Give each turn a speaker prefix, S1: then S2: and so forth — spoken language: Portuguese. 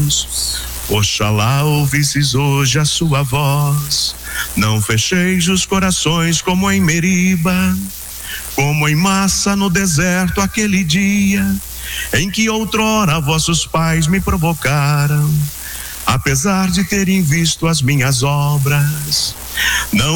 S1: Deus. Oxalá ouvisses hoje a sua voz, não fecheis os corações como em Meriba, como em Massa no deserto aquele dia, em que outrora vossos pais me provocaram, apesar de terem visto as minhas obras. Não